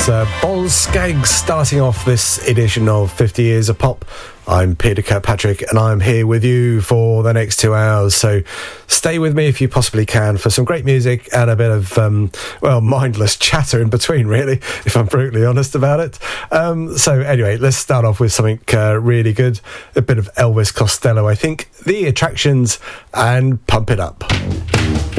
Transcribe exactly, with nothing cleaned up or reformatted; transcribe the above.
That's uh, Boz Scaggs starting off this edition of fifty Years of Pop. I'm Peter Kirkpatrick and I'm here with you for the next two hours. So stay with me if you possibly can for some great music and a bit of, um, well, mindless chatter in between, really, if I'm brutally honest about it. Um, so anyway, let's start off with something uh, really good. A bit of Elvis Costello, I think. The Attractions and Pump It Up.